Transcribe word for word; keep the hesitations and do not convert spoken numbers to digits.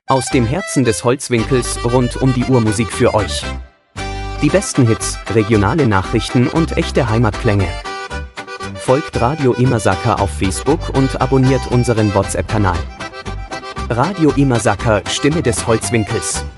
Aus dem Herzen des Holzwinkels rund um die Uhr Musik für euch. Die besten Hits, regionale Nachrichten und echte Heimatklänge. Folgt Radio Imasaka auf Facebook und abonniert unseren WhatsApp-Kanal. Radio Imasaka, Stimme des Holzwinkels.